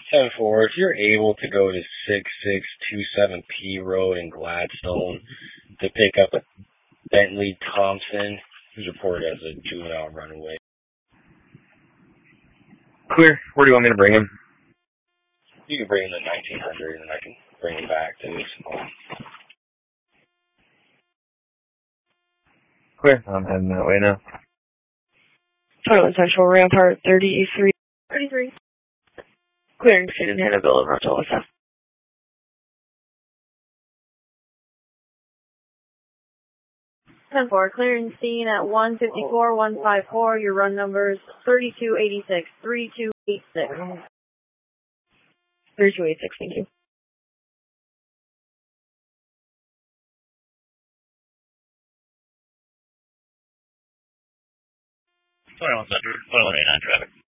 10-4, if you're able to go to 6627 P Road in Gladstone to pick up a Bentley Thompson, who's reported as a juvenile runaway. Clear. Where do you want me to bring him? You can bring him to 1900 and I can bring him back to this home. Clear. I'm heading that way now. Toilet Central, Rampart 33. Clearing scene and Hannibal and Rochelle. 10-4, clearing scene at 154-154. Your run numbers 3286, 3286. 3286, thank you. Sorry, 1 Central, 2189 traffic.